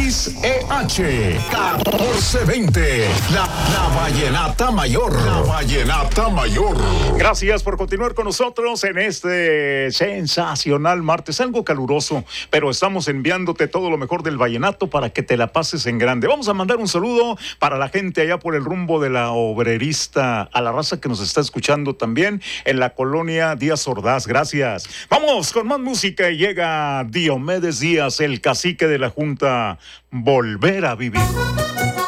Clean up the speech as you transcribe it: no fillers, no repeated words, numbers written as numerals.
XEH 1420. La Vallenata Mayor. La Vallenata Mayor. Gracias por continuar con nosotros en este sensacional martes, algo caluroso, pero estamos enviándote todo lo mejor del vallenato para que te la pases en grande. Vamos a mandar un saludo para la gente allá por el rumbo de la Obrerista, a la raza que nos está escuchando también en la colonia Díaz Ordaz. Gracias. Vamos con más música y llega Diomedes Díaz, el cacique de la Junta, Volver a Vivir.